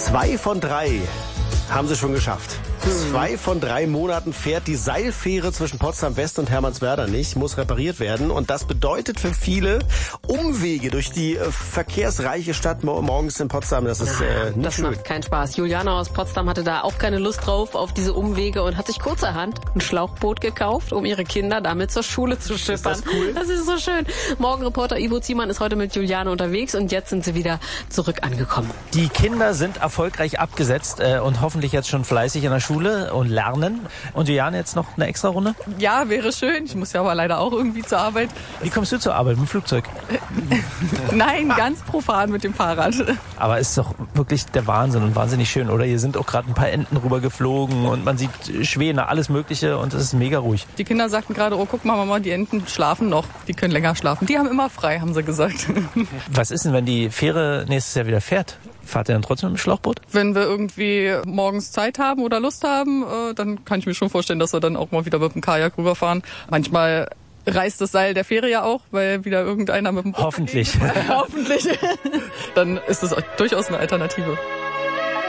2 von 3 haben sie schon geschafft. 2 von 3 Monaten fährt die Seilfähre zwischen Potsdam West und Hermannswerder nicht, muss repariert werden. Und das bedeutet für viele Umwege durch die verkehrsreiche Stadt morgens in Potsdam. Das ist nicht das schön. macht keinen Spaß. Juliana aus Potsdam hatte da auch keine Lust drauf auf diese Umwege und hat sich kurzerhand ein Schlauchboot gekauft, um ihre Kinder damit zur Schule zu schippern. Ist das cool? Das ist so schön. Morgenreporter Ivo Ziemann ist heute mit Juliane unterwegs und jetzt sind sie wieder zurück angekommen. Die Kinder sind erfolgreich abgesetzt und hoffentlich jetzt schon fleißig in der Schule und lernen. Und Juliane, jetzt noch eine extra Runde? Ja, wäre schön. Ich muss ja aber leider auch irgendwie zur Arbeit. Wie kommst du zur Arbeit? Mit dem Flugzeug? Nein, ganz profan mit dem Fahrrad. Aber ist doch wirklich der Wahnsinn und wahnsinnig schön, oder? Hier sind auch gerade ein paar Enten rüber geflogen und man sieht Schwäne, alles Mögliche und es ist mega ruhig. Die Kinder sagten gerade, oh, guck mal, Mama, die Enten schlafen noch. Die können länger schlafen. Die haben immer frei, haben sie gesagt. Was ist denn, wenn die Fähre nächstes Jahr wieder fährt? Fahrt ihr dann trotzdem mit dem Schlauchboot? Wenn wir irgendwie morgens Zeit haben oder Lust haben, dann kann ich mir schon vorstellen, dass wir dann auch mal wieder mit dem Kajak rüberfahren. Manchmal reißt das Seil der Fähre ja auch, weil wieder irgendeiner mit dem Boot Hoffentlich. Hoffentlich. Dann ist das durchaus eine Alternative.